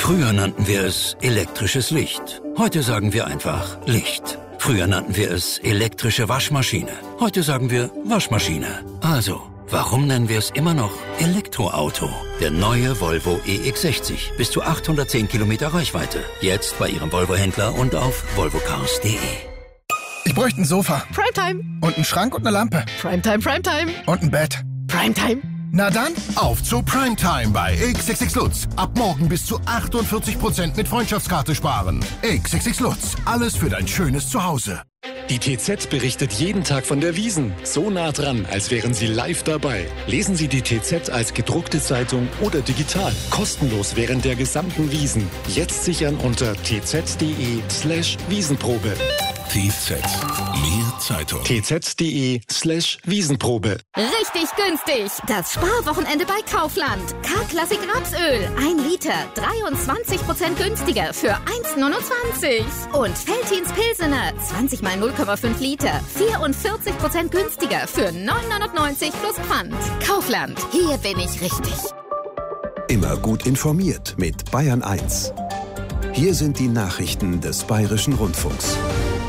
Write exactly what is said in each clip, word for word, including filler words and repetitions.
Früher nannten wir es elektrisches Licht. Heute sagen wir einfach Licht. Früher nannten wir es elektrische Waschmaschine. Heute sagen wir Waschmaschine. Also, warum nennen wir es immer noch Elektroauto? Der neue Volvo E X sechzig. Bis zu achthundertzehn Kilometer Reichweite. Jetzt bei Ihrem Volvo-Händler und auf volvo cars punkt de. Ich bräuchte ein Sofa. Primetime. Und einen Schrank und eine Lampe. Primetime, Primetime. Und ein Bett. Primetime. Na dann, auf zu Primetime bei X X X Lutz. Ab morgen bis zu achtundvierzig Prozent mit Freundschaftskarte sparen. X X X Lutz. Alles für dein schönes Zuhause. Die T Z berichtet jeden Tag von der Wiesn. So nah dran, als wären Sie live dabei. Lesen Sie die T Z als gedruckte Zeitung oder digital. Kostenlos während der gesamten Wiesn. Jetzt sichern unter tz.de slash Wiesenprobe. T Z. Mehr Zeitung. tz.de slash Wiesenprobe. Richtig günstig. Das Sparwochenende bei Kaufland. K-Klassik Rapsöl. Ein Liter. dreiundzwanzig Prozent günstiger für eins Komma neunundzwanzig. Und Veltins Pilsener. zwanzig mal null Komma fünf Liter. vierundvierzig Prozent günstiger für neun Komma neunundneunzig plus Pfand. Kaufland. Hier bin ich richtig. Immer gut informiert mit Bayern eins. Hier sind die Nachrichten des Bayerischen Rundfunks.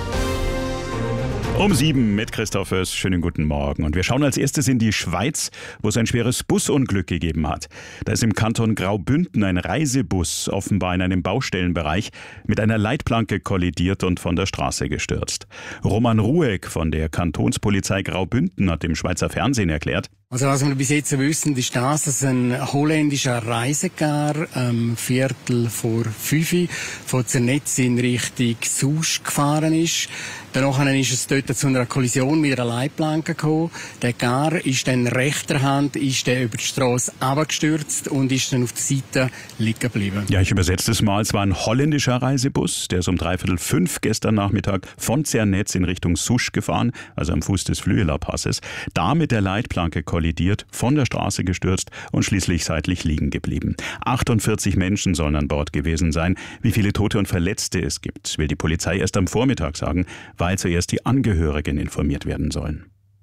Um sieben mit Christoph Oers. Schönen guten Morgen. Und wir schauen als erstes in die Schweiz, wo es ein schweres Busunglück gegeben hat. Da ist im Kanton Graubünden ein Reisebus offenbar in einem Baustellenbereich mit einer Leitplanke kollidiert und von der Straße gestürzt. Roman Ruegg von der Kantonspolizei Graubünden hat dem Schweizer Fernsehen erklärt: Also was wir bis jetzt wissen, ist das, dass ein holländischer Reisegar ähm, Viertel vor fünf von Zernetz in Richtung Susch gefahren ist. Danach ist es dort zu einer Kollision mit einer Leitplanke gekommen. Der Gar ist dann rechter Hand ist der über die Strasse runtergestürzt und ist dann auf der Seite liegen geblieben. Ja, ich übersetze es mal. Es war ein holländischer Reisebus, der ist um dreiviertel fünf gestern Nachmittag von Zernetz in Richtung Susch gefahren, also am Fuß des Flüeler Passes. Da mit der Leitplanke kollidiert, von der Straße gestürzt und schließlich seitlich liegen geblieben. achtundvierzig Menschen sollen an Bord gewesen sein. Wie viele Tote und Verletzte es gibt, will die Polizei erst am Vormittag sagen, weil zuerst die Angehörigen informiert werden sollen.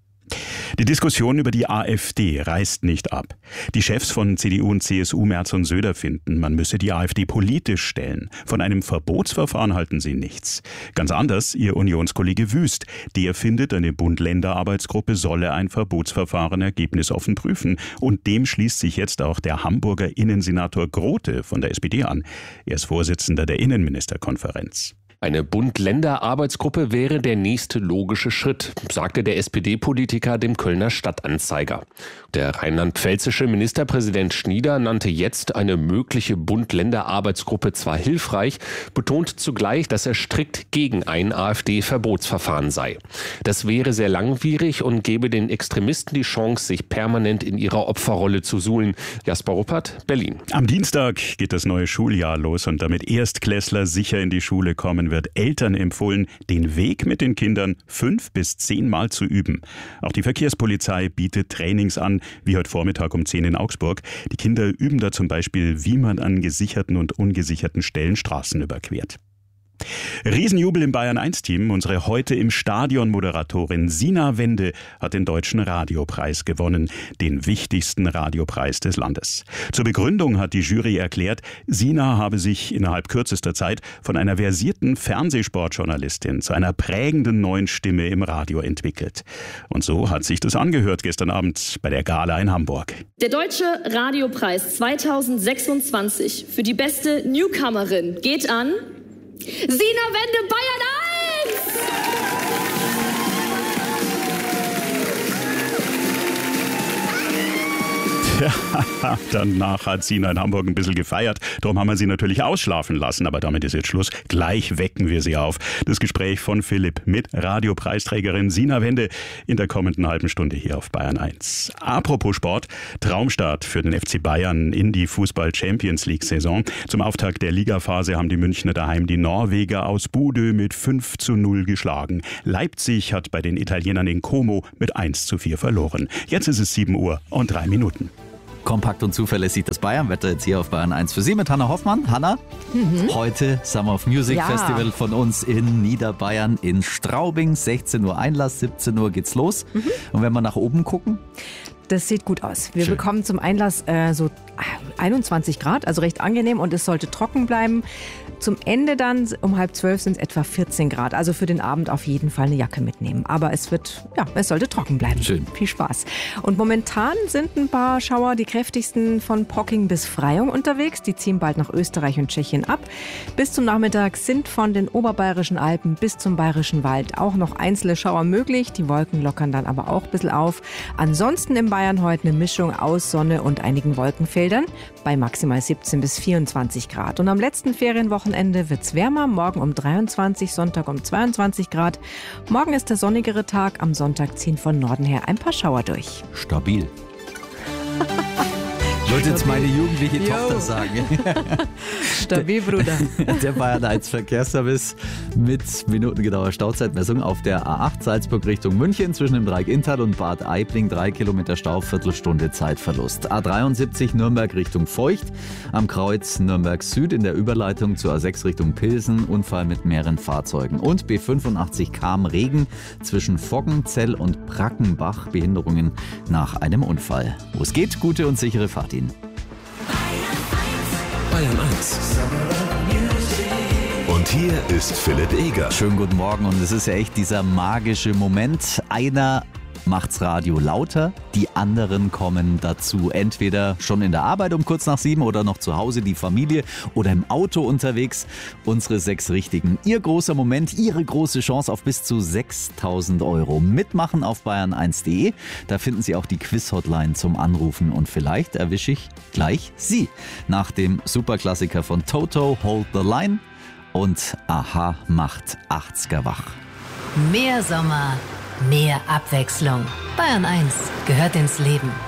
Die Diskussion über die AfD reißt nicht ab. Die Chefs von C D U und C S U, Merz und Söder, finden, man müsse die AfD politisch stellen. Von einem Verbotsverfahren halten sie nichts. Ganz anders ihr Unionskollege Wüst. Der findet, eine Bund-Länder-Arbeitsgruppe solle ein Verbotsverfahren ergebnisoffen prüfen. Und dem schließt sich jetzt auch der Hamburger Innensenator Grote von der S P D an. Er ist Vorsitzender der Innenministerkonferenz. Eine Bund-Länder-Arbeitsgruppe wäre der nächste logische Schritt, sagte der S P D-Politiker dem Kölner Stadtanzeiger. Der rheinland-pfälzische Ministerpräsident Schnieder nannte jetzt eine mögliche Bund-Länder-Arbeitsgruppe zwar hilfreich, betont zugleich, dass er strikt gegen ein AfD-Verbotsverfahren sei. Das wäre sehr langwierig und gebe den Extremisten die Chance, sich permanent in ihrer Opferrolle zu suhlen. Jasper Ruppert, Berlin. Am Dienstag geht das neue Schuljahr los und damit Erstklässler sicher in die Schule kommen, wird Eltern empfohlen, den Weg mit den Kindern fünf bis zehnmal zu üben. Auch die Verkehrspolizei bietet Trainings an, wie heute Vormittag um zehn in Augsburg. Die Kinder üben da zum Beispiel, wie man an gesicherten und ungesicherten Stellen Straßen überquert. Riesenjubel im Bayern eins Team. Unsere heute im Stadion Moderatorin Sina Wende hat den Deutschen Radiopreis gewonnen, den wichtigsten Radiopreis des Landes. Zur Begründung hat die Jury erklärt, Sina habe sich innerhalb kürzester Zeit von einer versierten Fernsehsportjournalistin zu einer prägenden neuen Stimme im Radio entwickelt. Und so hat sich das angehört gestern Abend bei der Gala in Hamburg. Der Deutsche Radiopreis zweitausendsechsundzwanzig für die beste Newcomerin geht an Sina Wende, Bayern eins! Ja, danach hat Sina in Hamburg ein bisschen gefeiert. Darum haben wir sie natürlich ausschlafen lassen. Aber damit ist jetzt Schluss. Gleich wecken wir sie auf. Das Gespräch von Philipp mit Radiopreisträgerin Sina Wende in der kommenden halben Stunde hier auf Bayern eins. Apropos Sport, Traumstart für den F C Bayern in die Fußball-Champions-League-Saison. Zum Auftakt der Ligaphase haben die Münchner daheim die Norweger aus Bodø mit fünf zu null geschlagen. Leipzig hat bei den Italienern in Como mit eins zu vier verloren. Jetzt ist es sieben Uhr und drei Minuten. Kompakt und zuverlässig das Bayern-Wetter jetzt hier auf Bayern eins für Sie mit Hanna Hoffmann. Hanna, mhm. heute Summer of Music ja. Festival von uns in Niederbayern in Straubing. sechzehn Uhr Einlass, siebzehn Uhr geht's los. Mhm. Und wenn wir nach oben gucken? Das sieht gut aus. Wir Schön. bekommen zum Einlass äh, so einundzwanzig Grad, also recht angenehm und es sollte trocken bleiben. Zum Ende dann um halb zwölf sind es etwa vierzehn Grad. Also für den Abend auf jeden Fall eine Jacke mitnehmen. Aber es wird, ja, es sollte trocken bleiben. Schön. Viel Spaß. Und momentan sind ein paar Schauer, die kräftigsten von Pocking bis Freyung unterwegs. Die ziehen bald nach Österreich und Tschechien ab. Bis zum Nachmittag sind von den oberbayerischen Alpen bis zum bayerischen Wald auch noch einzelne Schauer möglich. Die Wolken lockern dann aber auch ein bisschen auf. Ansonsten in Bayern heute eine Mischung aus Sonne und einigen Wolkenfeldern bei maximal siebzehn bis vierundzwanzig Grad. Und am letzten Ferienwochenende wird es wärmer. Morgen um dreiundzwanzig, Sonntag um zweiundzwanzig Grad. Morgen ist der sonnigere Tag. Am Sonntag ziehen von Norden her ein paar Schauer durch. Stabil. Würde jetzt meine jugendliche Yo. Tochter sagen. Stabil, Bruder. Der Bayern eins Verkehrsservice mit minutengenauer Stauzeitmessung auf der A acht Salzburg Richtung München zwischen dem Dreieck Inntal und Bad Aibling. Drei Kilometer Stau, Viertelstunde Zeitverlust. A dreiundsiebzig Nürnberg Richtung Feucht. Am Kreuz Nürnberg Süd in der Überleitung zur A sechs Richtung Pilsen. Unfall mit mehreren Fahrzeugen. Und B fünfundachtzig Cham Regen zwischen Foggenzell und Brackenbach. Behinderungen nach einem Unfall. Wo es geht, gute und sichere Fahrt Ihnen. Bayern eins. Und hier ist Philipp Eger. Schönen guten Morgen und es ist ja echt dieser magische Moment. Einer macht's Radio lauter, die anderen kommen dazu. Entweder schon in der Arbeit um kurz nach sieben oder noch zu Hause die Familie oder im Auto unterwegs. Unsere sechs Richtigen. Ihr großer Moment, Ihre große Chance auf bis zu sechstausend Euro. Mitmachen auf bayern eins punkt de. Da finden Sie auch die Quiz-Hotline zum Anrufen und vielleicht erwische ich gleich Sie. Nach dem Superklassiker von Toto, Hold the Line und Aha macht achtziger wach. Mehr Sommer. Mehr Abwechslung. Bayern eins gehört ins Leben.